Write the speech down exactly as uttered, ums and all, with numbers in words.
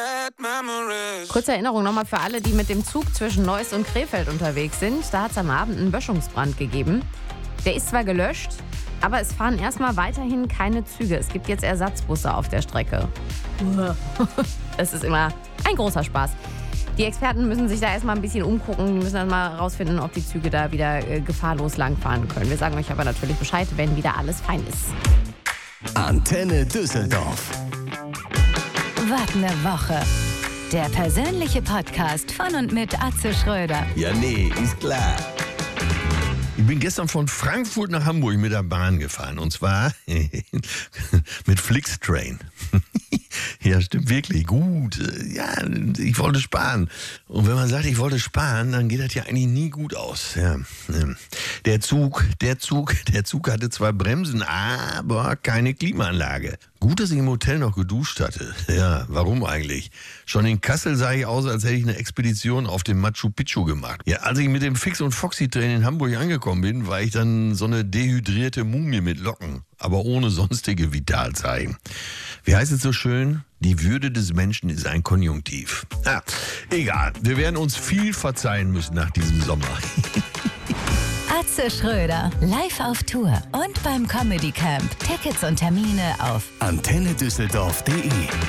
Kurze Erinnerung nochmal für alle, die mit dem Zug zwischen Neuss und Krefeld unterwegs sind. Da hat es am Abend einen Böschungsbrand gegeben. Der ist zwar gelöscht, aber es fahren erstmal weiterhin keine Züge. Es gibt jetzt Ersatzbusse auf der Strecke. Das ist immer ein großer Spaß. Die Experten müssen sich da erstmal ein bisschen umgucken. Die müssen dann mal rausfinden, ob die Züge da wieder äh, gefahrlos langfahren können. Wir sagen euch aber natürlich Bescheid, wenn wieder alles fein ist. Antenne Düsseldorf. Was ne Woche. Der persönliche Podcast von und mit Atze Schröder. Ja, nee, ist klar. Ich bin gestern von Frankfurt nach Hamburg mit der Bahn gefahren. Und zwar mit Flixtrain. Ja, stimmt wirklich. Gut. Ja, ich wollte sparen. Und wenn man sagt, ich wollte sparen, dann geht das ja eigentlich nie gut aus. Ja. Der Zug, der Zug, der Zug hatte zwar Bremsen, aber keine Klimaanlage. Gut, dass ich im Hotel noch geduscht hatte. Ja, warum eigentlich? Schon in Kassel sah ich aus, als hätte ich eine Expedition auf dem Machu Picchu gemacht. Ja, als ich mit dem Fix- und Foxy-Train in Hamburg angekommen bin, war ich dann so eine dehydrierte Mumie mit Locken, aber ohne sonstige Vitalzeichen. Wie heißt es so schön? Die Würde des Menschen ist ein Konjunktiv. Ja, egal. Wir werden uns viel verzeihen müssen nach diesem Sommer. Atze Schröder, live auf Tour und beim Comedy Camp. Tickets und Termine auf antenne düsseldorf punkt de